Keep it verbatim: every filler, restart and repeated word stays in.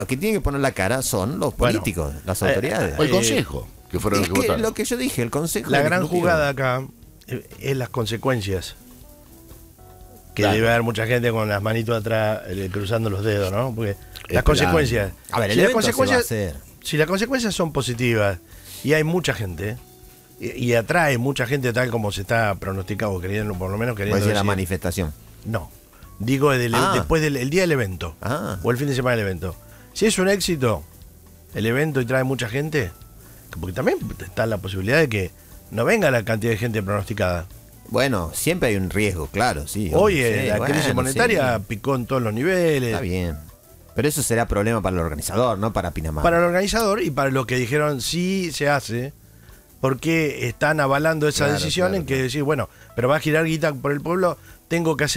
Los que tienen que poner la cara son los Bueno, políticos, las autoridades. O el Consejo, que fueron Es los que que votaron. lo que yo dije, el Consejo La gran Ejecutivo. jugada acá eh, es las consecuencias. Que Claro. debe haber mucha gente con las manitos atrás eh, cruzando los dedos, ¿no? Porque las Esperando. consecuencias. A ver, el si las evento se va a consecuencias, hacer. si las consecuencias son positivas y hay mucha gente y, y atrae mucha gente tal como se está pronosticado, queriendo, por lo menos Puede queriendo ser la decir. manifestación. No. Digo del- Ah. después del el día del evento. Ah. O el fin de semana del evento. Si es un éxito el evento y trae mucha gente, porque también está la posibilidad de que no venga la cantidad de gente pronosticada. Bueno, siempre hay un riesgo, claro, sí. Hoy obvio, eh, sí, la bueno, crisis monetaria sí, picó en todos los niveles. está bien. Pero eso será problema para el organizador, no para Pinamar. Para el organizador y para los que dijeron sí se hace, porque están avalando esa Claro, decisión claro, en que claro. decir, bueno, pero va a girar guita por el pueblo, tengo que hacer